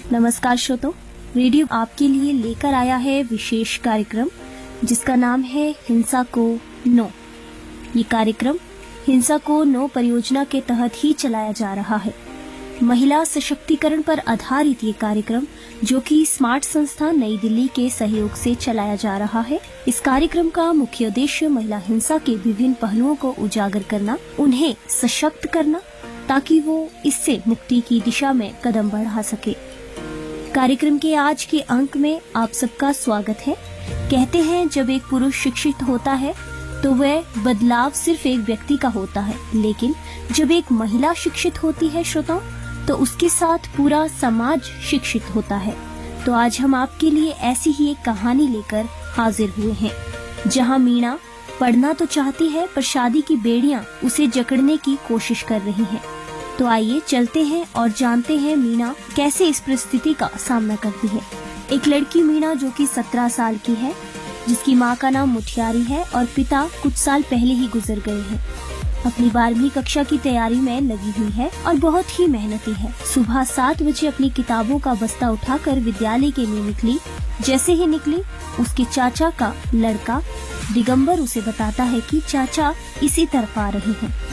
नमस्कार श्रोतों, रेडियो आपके लिए लेकर आया है विशेष कार्यक्रम जिसका नाम है हिंसा को नो। ये कार्यक्रम हिंसा को नो परियोजना के तहत ही चलाया जा रहा है। महिला सशक्तिकरण पर आधारित ये कार्यक्रम जो कि स्मार्ट संस्था नई दिल्ली के सहयोग से चलाया जा रहा है। इस कार्यक्रम का मुख्य उद्देश्य महिला हिंसा के विभिन्न पहलुओं को उजागर करना, उन्हें सशक्त करना ताकि वो इससे मुक्ति की दिशा में कदम बढ़ा सके। कार्यक्रम के आज के अंक में आप सबका स्वागत है। कहते हैं जब एक पुरुष शिक्षित होता है तो वह बदलाव सिर्फ एक व्यक्ति का होता है, लेकिन जब एक महिला शिक्षित होती है श्रोताओं तो उसके साथ पूरा समाज शिक्षित होता है। तो आज हम आपके लिए ऐसी ही एक कहानी लेकर हाजिर हुए हैं, जहां मीना पढ़ना तो चाहती है पर शादी की बेड़ियां उसे जकड़ने की कोशिश कर रही हैं। तो आइए चलते हैं और जानते हैं मीना कैसे इस परिस्थिति का सामना करती है। एक लड़की मीना जो कि 17 साल की है, जिसकी माँ का नाम मुठियारी है और पिता कुछ साल पहले ही गुजर गए हैं। अपनी 12वीं कक्षा की तैयारी में लगी हुई है और बहुत ही मेहनती है। सुबह 7 बजे अपनी किताबों का बस्ता उठाकर विद्यालय के लिए निकली। जैसे ही निकली उसके चाचा का लड़का दिगंबर उसे बताता है कि चाचा इसी तरफ आ रहे हैं।